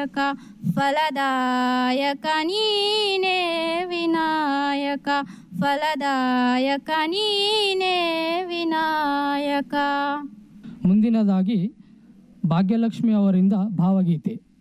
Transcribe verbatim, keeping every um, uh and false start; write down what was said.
ವಿನಾಯಕ ಫಲದಾಯಕ ನೀನೇ ವಿನಾಯಕ ಫಲದಾಯಕ ನೀನೇ ವಿನಾಯಕ. ಮುಂದಿನದಾಗಿ ಭಾಗ್ಯಲಕ್ಷ್ಮಿ ಅವರಿಂದ ಭಾವಗೀತೆ.